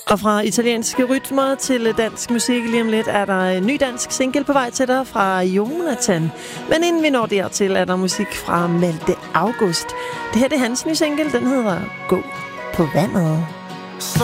Og fra italienske rytmer til dansk musik lige om lidt er der en ny dansk single på vej til dig fra Jonathan. Men inden vi når dertil, er der musik fra Malte August. Det her det er hans nye single, den hedder Gå på vandet.